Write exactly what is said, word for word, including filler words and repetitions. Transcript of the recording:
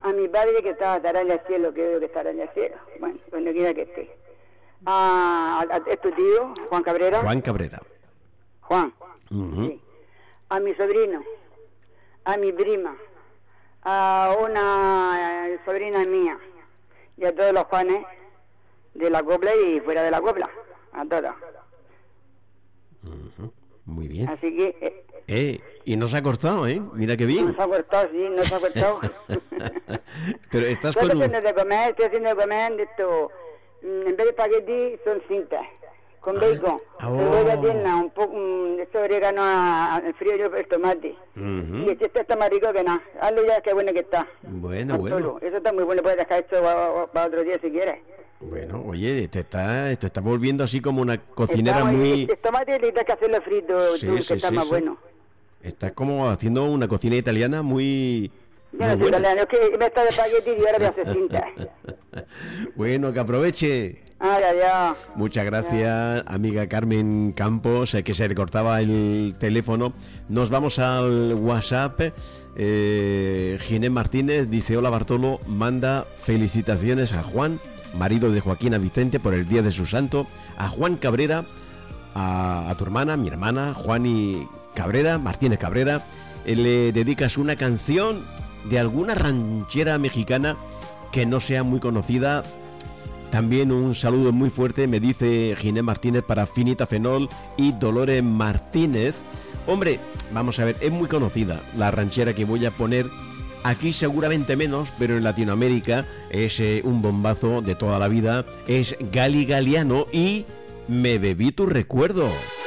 A mi padre que estaba estará en el cielo, que veo que estará en el cielo. Bueno, donde quiera que esté. A, a, a tu tío, Juan Cabrera. Juan Cabrera. Juan. Uh-huh. Sí. A mi sobrino. A mi prima. A una sobrina mía. Y a todos los Juanes de la copla y fuera de la copla. A todos. Uh-huh. Muy bien. Así que... Eh, eh, y no se ha cortado, ¿eh? Mira qué bien. No se ha cortado, sí, no se ha cortado. Pero estás estoy con un... haciendo de comer, estoy haciendo de comer de esto. En vez de espagueti son cintas. Con bacon, oh. cebolla tierna, un poco um, de orégano al frío y el tomate. Uh-huh. Y este está más rico que nada. Hazlo ya, qué bueno que está. Bueno, no bueno. Solo. Eso está muy bueno, puedes dejar esto para, para otro día si quieres. Bueno, oye, te está, te está volviendo así como una cocinera está, muy... El tomate le tienes que hacerlo frito, sí, tú, sí, que está sí, más sí. bueno. Está como haciendo una cocina italiana muy... Yo no soy italiano, es que me está de espagueti y ahora voy a hacer cintas. Bueno, que aproveche. Ay, ay, ay. Muchas gracias, amiga Carmen Campos, eh, que se le cortaba el teléfono. Nos vamos al WhatsApp. Eh, Ginés Martínez dice: hola Bartolo, manda felicitaciones a Juan, marido de Joaquina Vicente, por el día de su santo. A Juan Cabrera, a, a tu hermana, mi hermana, Juani Cabrera, Martínez Cabrera. Eh, le dedicas una canción de alguna ranchera mexicana que no sea muy conocida. También un saludo muy fuerte, me dice Ginés Martínez, para Finita Fenol y Dolores Martínez. Hombre, vamos a ver, es muy conocida la ranchera que voy a poner. Aquí seguramente menos, pero en Latinoamérica es eh, un bombazo de toda la vida. Es Gali Galiano y Me bebí tu recuerdo.